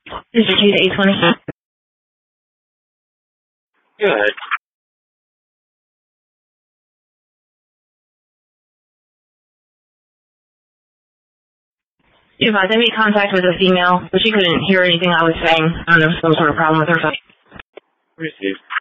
This is case 820. Go ahead. If I made contact with a female, but she couldn't hear anything I was saying. I don't know, some sort of problem with her phone. Received.